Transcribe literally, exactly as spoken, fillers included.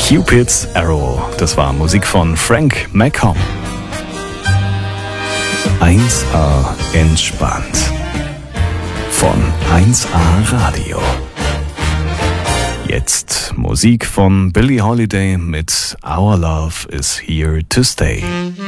Cupid's Arrow, das war Musik von Frank McComb. eins A entspannt. Von eins A Radio. Jetzt Musik von Billie Holiday mit Our Love is Here to Stay.